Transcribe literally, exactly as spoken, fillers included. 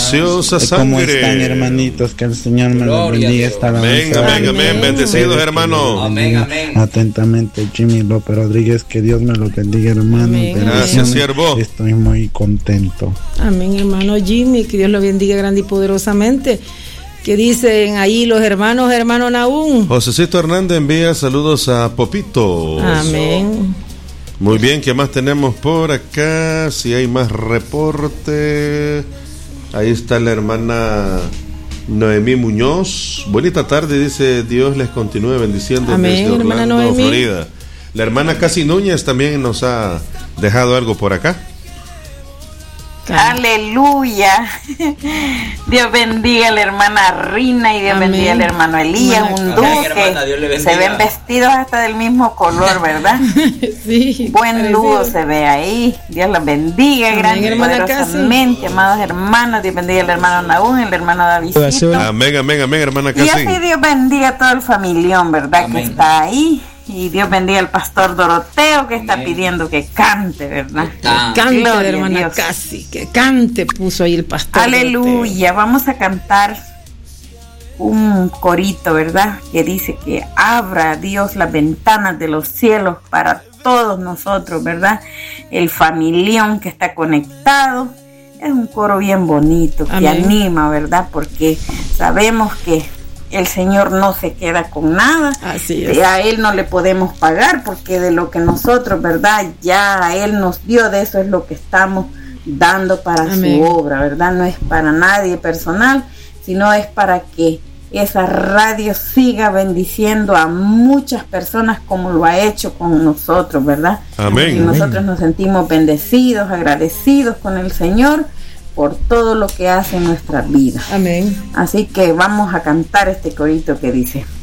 preciosa sangre. ¿Cómo están, hermanitos? Que el Señor me los bendiga. Amén, amén, amén. Bendecidos, hermano. Amén, amén. Atentamente, Jimmy López Rodríguez. Que Dios me los bendiga, hermano. Amén. Gracias, siervo. Estoy muy contento. Amén, hermano Jimmy. Que Dios lo bendiga grande y poderosamente. Que dicen ahí los hermanos, hermano Nahum. Josecito Hernández envía saludos a Popito. Amén. Muy bien, ¿qué más tenemos por acá? Si hay más reporte. Ahí está la hermana Noemí Muñoz. Bonita tarde, dice, Dios les continúe bendiciendo. Amén, desde hermana Orlando, Noemí. Florida. La hermana Casi Núñez también nos ha dejado algo por acá. Aleluya. Dios bendiga a la hermana Rina y Dios Amén. bendiga al hermano Elías, un Amén, duque. hermana, Dios le bendiga. Se ven vestidos hasta del mismo color, ¿verdad? Sí. Buen parecido. dúo se ve ahí. Dios los bendiga Amén, grande y hermana poderosamente, amados hermanos. Dios bendiga al hermano Nahum, el hermano Davidcito. Amén, amén, amén, hermana Y Casi. así Dios bendiga a todo el familión, ¿verdad? Amén. Que está ahí. Y Dios bendiga al pastor Doroteo, que está Amén. pidiendo que cante, ¿verdad? Que cante. Cante, Gloria a hermana Dios. Casi. Que cante, puso ahí el pastor. Aleluya. Vamos a cantar un corito, ¿verdad? Que dice que abra Dios las ventanas de los cielos para todos nosotros, ¿verdad? El familión que está conectado. Es un coro bien bonito, que Amén. anima, ¿verdad? Porque sabemos que el Señor no se queda con nada. Así es. A Él no le podemos pagar porque de lo que nosotros, ¿verdad? Ya Él nos dio, de eso es lo que estamos dando para Amén. su obra, ¿verdad? No es para nadie personal, sino es para que esa radio siga bendiciendo a muchas personas como lo ha hecho con nosotros, ¿verdad? Amén. Y nosotros nos sentimos bendecidos, agradecidos con el Señor por todo lo que hace en nuestras vidas. Amén. Así que vamos a cantar este corito que dice: